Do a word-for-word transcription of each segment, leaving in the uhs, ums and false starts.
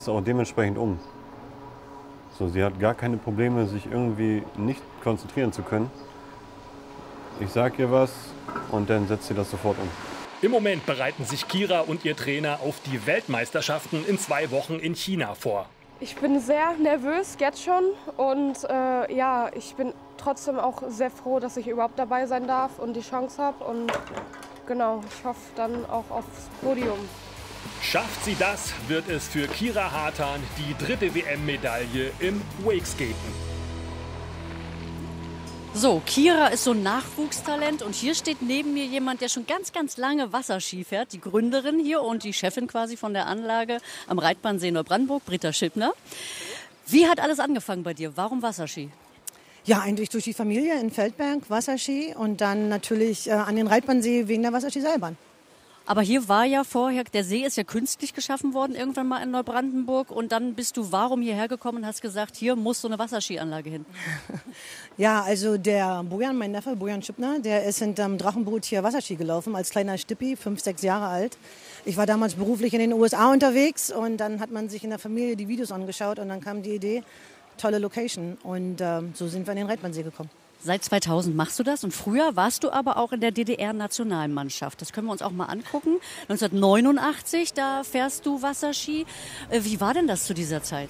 Auch dementsprechend um. So, sie hat gar keine Probleme, sich irgendwie nicht konzentrieren zu können. Ich sag ihr was und dann setzt sie das sofort um. Im Moment bereiten sich Kira und ihr Trainer auf die Weltmeisterschaften in zwei Wochen in China vor. Ich bin sehr nervös, jetzt schon. Und äh, ja, ich bin trotzdem auch sehr froh, dass ich überhaupt dabei sein darf und die Chance habe. Und genau, ich hoffe dann auch aufs Podium. Schafft sie das, wird es für Kira Hartan die dritte W M-Medaille im Wakeskaten. So, Kira ist so ein Nachwuchstalent und hier steht neben mir jemand, der schon ganz, ganz lange Wasserski fährt. Die Gründerin hier und die Chefin quasi von der Anlage am Reitbahnsee Neubrandenburg, Britta Schippner. Wie hat alles angefangen bei dir? Warum Wasserski? Ja, eigentlich durch die Familie in Feldberg, Wasserski und dann natürlich äh, an den Reitbahnsee wegen der Wasserski-Seilbahn. Aber hier war ja vorher, der See ist ja künstlich geschaffen worden, irgendwann mal in Neubrandenburg. Und dann bist du warum hierher gekommen und hast gesagt, hier muss so eine Wasserskianlage hin? Ja, also der Bojan, mein Neffe, Bojan Schippner, der ist hinterm Drachenboot hier Wasserski gelaufen, als kleiner Stippi, fünf, sechs Jahre alt. Ich war damals beruflich in den U S A unterwegs und dann hat man sich in der Familie die Videos angeschaut und dann kam die Idee, tolle Location. Und äh, so sind wir an den Reitbahnsee gekommen. Seit zweitausend machst du das und früher warst du aber auch in der D D R-Nationalmannschaft. Das können wir uns auch mal angucken. neunzehnhundertneunundachtzig, da fährst du Wasserski. Wie war denn das zu dieser Zeit?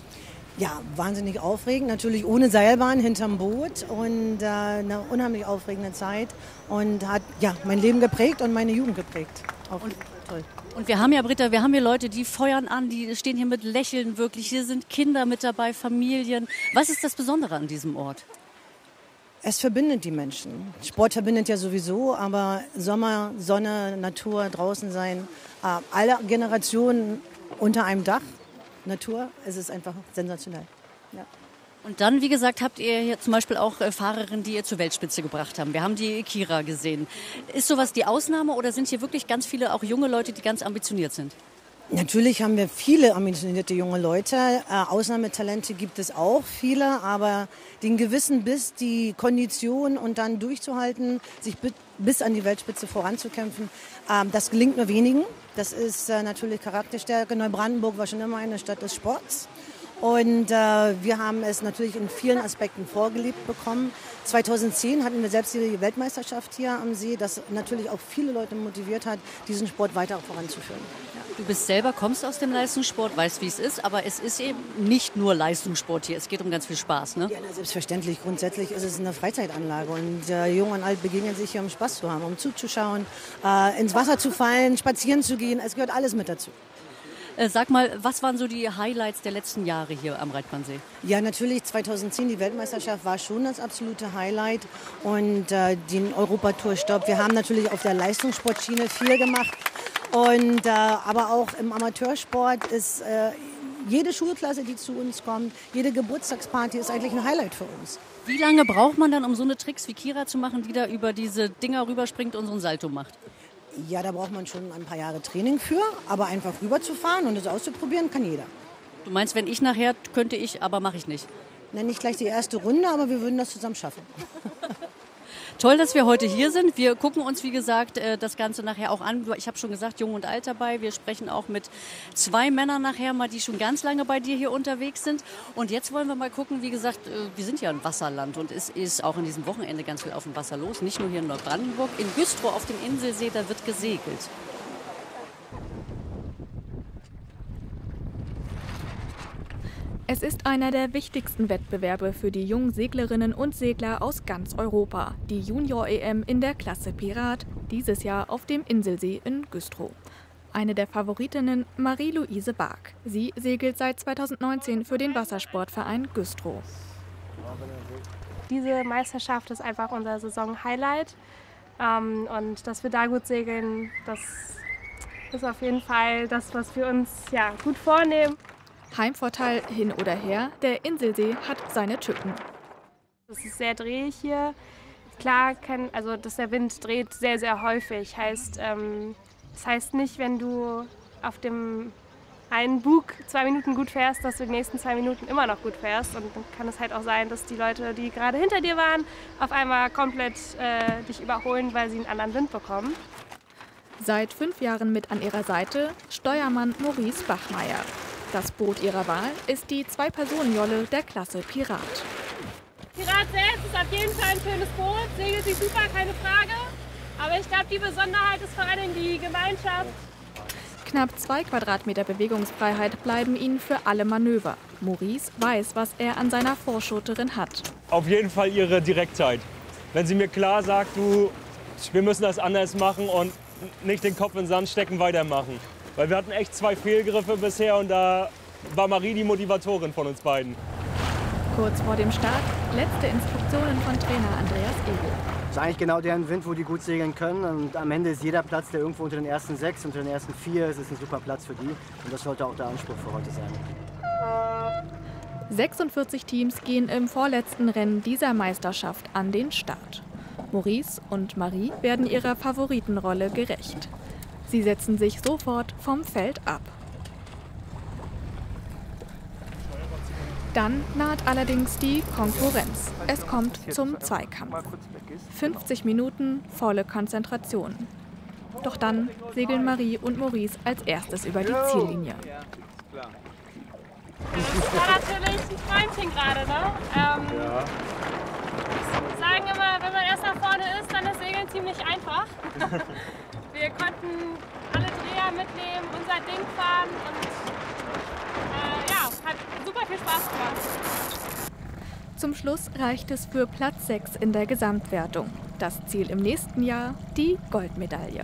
Ja, wahnsinnig aufregend. Natürlich ohne Seilbahn hinterm Boot und äh, eine unheimlich aufregende Zeit. Und hat ja, mein Leben geprägt und meine Jugend geprägt. Auf jeden Fall toll. Und wir haben ja, Britta, wir haben hier Leute, die feuern an, die stehen hier mit Lächeln wirklich. Hier sind Kinder mit dabei, Familien. Was ist das Besondere an diesem Ort? Es verbindet die Menschen. Sport verbindet ja sowieso, aber Sommer, Sonne, Natur, draußen sein, äh, alle Generationen unter einem Dach, Natur, es ist einfach sensationell. Ja. Und dann, wie gesagt, habt ihr hier zum Beispiel auch äh, Fahrerinnen, die ihr zur Weltspitze gebracht haben. Wir haben die Kira gesehen. Ist sowas die Ausnahme oder sind hier wirklich ganz viele, auch junge Leute, die ganz ambitioniert sind? Natürlich haben wir viele ambitionierte junge Leute. Äh, Ausnahmetalente gibt es auch viele, aber den gewissen Biss, die Kondition und dann durchzuhalten, sich bis an die Weltspitze voranzukämpfen, äh, das gelingt nur wenigen. Das ist äh, natürlich Charakterstärke. Neubrandenburg war schon immer eine Stadt des Sports. Und äh, wir haben es natürlich in vielen Aspekten vorgelebt bekommen. zweitausendzehn hatten wir selbst die Weltmeisterschaft hier am See, das natürlich auch viele Leute motiviert hat, diesen Sport weiter voranzuführen. Ja. Du bist selber, kommst aus dem Leistungssport, weißt, wie es ist, aber es ist eben nicht nur Leistungssport hier, es geht um ganz viel Spaß, ne? Ja, na, selbstverständlich. Grundsätzlich ist es eine Freizeitanlage und äh, Jung und Alt begegnen sich hier, um Spaß zu haben, um zuzuschauen, äh, ins Wasser zu fallen, spazieren zu gehen, es gehört alles mit dazu. Sag mal, was waren so die Highlights der letzten Jahre hier am Reitbahnsee? Ja, natürlich zweitausendzehn, die Weltmeisterschaft war schon das absolute Highlight und äh, den Europatour-Stopp. Wir haben natürlich auf der Leistungssportschiene viel gemacht und äh, aber auch im Amateursport ist äh, jede Schulklasse, die zu uns kommt, jede Geburtstagsparty ist eigentlich ein Highlight für uns. Wie lange braucht man dann, um so eine Tricks wie Kira zu machen, die da über diese Dinger rüberspringt und so ein Salto macht? Ja, da braucht man schon ein paar Jahre Training für, aber einfach rüberzufahren und es auszuprobieren, kann jeder. Du meinst, wenn ich nachher, könnte ich, aber mache ich nicht? Na, nicht gleich die erste Runde, aber wir würden das zusammen schaffen. Toll, dass wir heute hier sind. Wir gucken uns, wie gesagt, das Ganze nachher auch an. Ich habe schon gesagt, jung und alt dabei. Wir sprechen auch mit zwei Männern nachher mal, die schon ganz lange bei dir hier unterwegs sind. Und jetzt wollen wir mal gucken, wie gesagt, wir sind ja ein Wasserland und es ist auch in diesem Wochenende ganz viel auf dem Wasser los. Nicht nur hier in Neubrandenburg, in Güstrow auf dem Inselsee, da wird gesegelt. Es ist einer der wichtigsten Wettbewerbe für die jungen Seglerinnen und Segler aus ganz Europa. Die Junior-E M in der Klasse Pirat, dieses Jahr auf dem Inselsee in Güstrow. Eine der Favoritinnen, Marie-Louise Bark. Sie segelt seit zweitausendneunzehn für den Wassersportverein Güstrow. Diese Meisterschaft ist einfach unser Saison-Highlight. Ähm, und dass wir da gut segeln, das ist auf jeden Fall das, was wir uns ja, gut vornehmen. Heimvorteil hin oder her, der Inselsee hat seine Tücken. Es ist sehr drehig hier. Klar, kann, also dass der Wind dreht sehr, sehr häufig. Heißt, ähm, das heißt nicht, wenn du auf dem einen Bug zwei Minuten gut fährst, dass du die nächsten zwei Minuten immer noch gut fährst. Und dann kann es halt auch sein, dass die Leute, die gerade hinter dir waren, auf einmal komplett äh, dich überholen, weil sie einen anderen Wind bekommen. Seit fünf Jahren mit an ihrer Seite Steuermann Maurice Bachmeier. Das Boot ihrer Wahl ist die Zwei-Personen-Jolle der Klasse Pirat. Pirat selbst ist auf jeden Fall ein schönes Boot, segelt sich super, keine Frage. Aber ich glaube, die Besonderheit ist vor allem die Gemeinschaft. Knapp zwei Quadratmeter Bewegungsfreiheit bleiben ihnen für alle Manöver. Maurice weiß, was er an seiner Vorschotterin hat. Auf jeden Fall ihre Direktheit. Wenn sie mir klar sagt, du, wir müssen das anders machen und nicht den Kopf in den Sand stecken, weitermachen. Weil wir hatten echt zwei Fehlgriffe bisher und da war Marie die Motivatorin von uns beiden. Kurz vor dem Start letzte Instruktionen von Trainer Andreas Egel. Das ist eigentlich genau deren Wind, wo die gut segeln können. Und am Ende ist jeder Platz, der irgendwo unter den ersten sechs, unter den ersten vier ist, ist ein super Platz für die. Und das sollte auch der Anspruch für heute sein. sechsundvierzig Teams gehen im vorletzten Rennen dieser Meisterschaft an den Start. Maurice und Marie werden ihrer Favoritenrolle gerecht. Sie setzen sich sofort vom Feld ab. Dann naht allerdings die Konkurrenz. Es kommt zum Zweikampf. fünfzig Minuten volle Konzentration. Doch dann segeln Marie und Maurice als erstes über die Ziellinie. Das war natürlich ein Träumchen gerade, ne? Ähm, ja. Ich sagen immer, wenn man erst nach vorne ist, dann ist Segeln ziemlich einfach. Wir konnten alle Dreher mitnehmen, unser Ding fahren und äh, ja, hat super viel Spaß gemacht. Zum Schluss reicht es für Platz sechs in der Gesamtwertung. Das Ziel im nächsten Jahr, die Goldmedaille.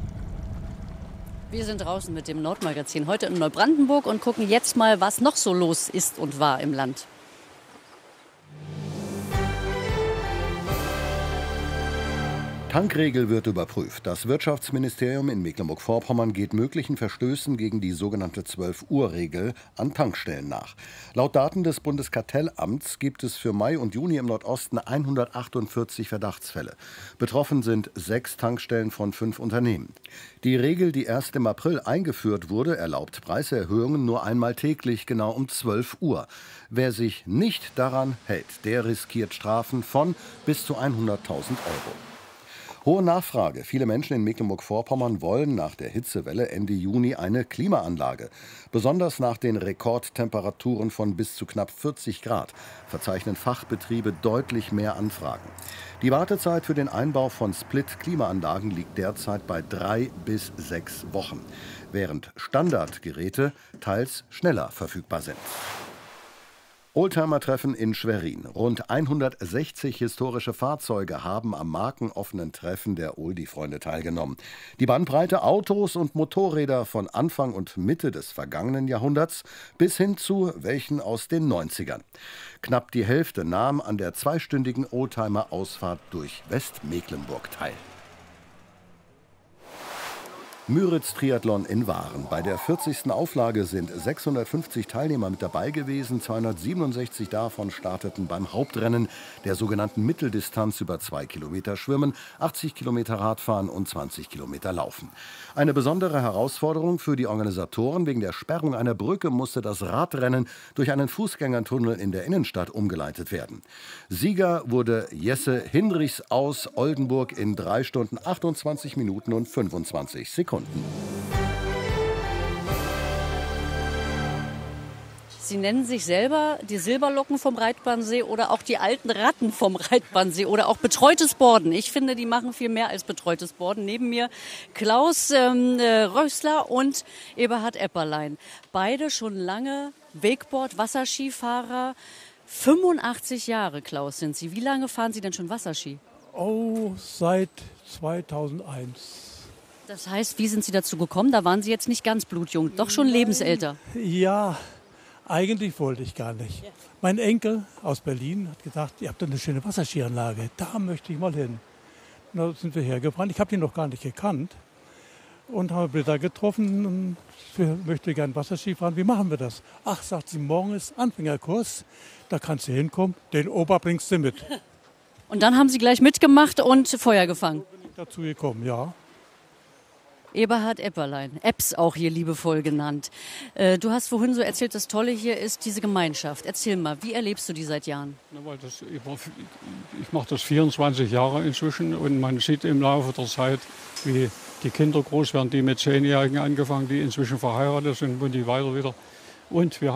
Wir sind draußen mit dem Nordmagazin heute in Neubrandenburg und gucken jetzt mal, was noch so los ist und war im Land. Tankregel wird überprüft. Das Wirtschaftsministerium in Mecklenburg-Vorpommern geht möglichen Verstößen gegen die sogenannte zwölf-Uhr-Regel an Tankstellen nach. Laut Daten des Bundeskartellamts gibt es für Mai und Juni im Nordosten hundertachtundvierzig Verdachtsfälle. Betroffen sind sechs Tankstellen von fünf Unternehmen. Die Regel, die erst im April eingeführt wurde, erlaubt Preiserhöhungen nur einmal täglich, genau um zwölf Uhr. Wer sich nicht daran hält, der riskiert Strafen von bis zu hunderttausend Euro. Hohe Nachfrage. Viele Menschen in Mecklenburg-Vorpommern wollen nach der Hitzewelle Ende Juni eine Klimaanlage. Besonders nach den Rekordtemperaturen von bis zu knapp vierzig Grad verzeichnen Fachbetriebe deutlich mehr Anfragen. Die Wartezeit für den Einbau von Split-Klimaanlagen liegt derzeit bei drei bis sechs Wochen, während Standardgeräte teils schneller verfügbar sind. Oldtimer-Treffen in Schwerin. Rund hundertsechzig historische Fahrzeuge haben am markenoffenen Treffen der Oldie-Freunde teilgenommen. Die Bandbreite Autos und Motorräder von Anfang und Mitte des vergangenen Jahrhunderts bis hin zu welchen aus den neunzigern. Knapp die Hälfte nahm an der zweistündigen Oldtimer-Ausfahrt durch Westmecklenburg teil. Müritz-Triathlon in Waren. Bei der vierzigsten Auflage sind sechshundertfünfzig Teilnehmer mit dabei gewesen. zweihundertsiebenundsechzig davon starteten beim Hauptrennen der sogenannten Mitteldistanz über zwei Kilometer Schwimmen, achtzig Kilometer Radfahren und zwanzig Kilometer Laufen. Eine besondere Herausforderung für die Organisatoren. Wegen der Sperrung einer Brücke musste das Radrennen durch einen Fußgängertunnel in der Innenstadt umgeleitet werden. Sieger wurde Jesse Hinrichs aus Oldenburg in drei Stunden achtundzwanzig Minuten und fünfundzwanzig Sekunden. Sie nennen sich selber die Silberlocken vom Reitbahnsee oder auch die alten Ratten vom Reitbahnsee oder auch betreutes Borden. Ich finde, die machen viel mehr als betreutes Borden. Neben mir Klaus ähm, Rössler und Eberhard Epperlein. Beide schon lange Wakeboard, Wasserskifahrer. fünfundachtzig Jahre, Klaus, sind Sie. Wie lange fahren Sie denn schon Wasserski? Oh, seit zweitausendeins. Das heißt, wie sind Sie dazu gekommen? Da waren Sie jetzt nicht ganz blutjung, doch schon lebensälter. Ja, eigentlich wollte ich gar nicht. Ja. Mein Enkel aus Berlin hat gesagt, ihr habt eine schöne Wasserskianlage, da möchte ich mal hin. Und da sind wir hergefahren. Ich habe ihn noch gar nicht gekannt und habe Britta getroffen und ich möchte gerne Wasserski fahren. Wie machen wir das? Ach, sagt sie, morgen ist Anfängerkurs, da kannst du hinkommen, den Opa bringst du mit. Und dann haben Sie gleich mitgemacht und Feuer gefangen? So bin ich dazu gekommen, ja. Eberhard Epperlein, Epps auch hier liebevoll genannt. Äh, du hast vorhin so erzählt, das Tolle hier ist diese Gemeinschaft. Erzähl mal, wie erlebst du die seit Jahren? Ja, weil das, ich ich mache das vierundzwanzig Jahre inzwischen und man sieht im Laufe der Zeit, wie die Kinder groß werden, die mit Zehnjährigen angefangen, die inzwischen verheiratet sind und die weiter wieder Und wir